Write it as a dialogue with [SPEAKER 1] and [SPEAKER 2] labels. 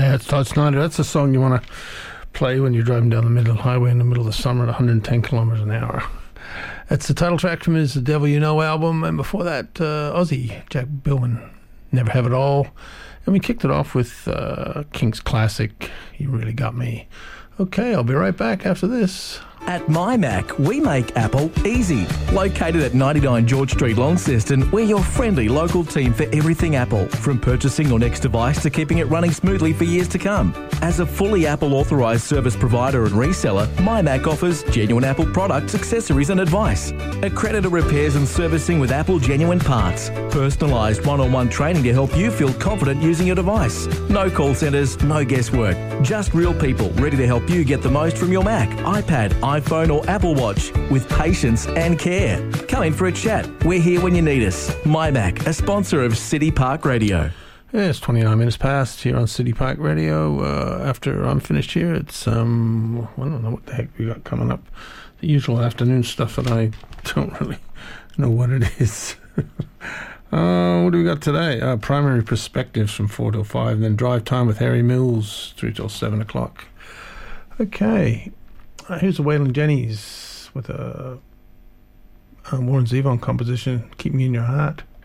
[SPEAKER 1] Yeah, it's Todd Snyder. That's a song you want to play when you're driving down the middle of the highway in the middle of the summer at 110 kilometres an hour. It's the title track from his The Devil You Know album, and before that, Ozzy, Jack Billman, Never Have It All. And we kicked it off with King's classic, You Really Got Me. Okay, I'll be right back after this.
[SPEAKER 2] At MyMac, we make Apple easy. Located at 99 George Street, Launceston, we're your friendly local team for everything Apple, from purchasing your next device to keeping it running smoothly for years to come. As a fully Apple authorised service provider and reseller, MyMac offers genuine Apple products, accessories and advice. Accredited repairs and servicing with Apple genuine parts. Personalised one-on-one training to help you feel confident using your device. No call centres, no guesswork. Just real people ready to help you get the most from your Mac, iPad, iPhone or Apple Watch with patience and care. Come in for a chat. We're here when you need us. MyMac, a sponsor of City Park Radio.
[SPEAKER 1] Yeah, it's 29 minutes past here on City Park Radio. After I'm finished here, it's, I don't know what the heck we got coming up. The usual afternoon stuff that I don't really know what it is. What do we got today? Primary Perspectives from 4 till 5, and then Drive Time with Harry Mills 3 till 7 o'clock. Okay. Here's the Waylon Jennings with a Warren Zevon composition, Keep Me in Your Heart.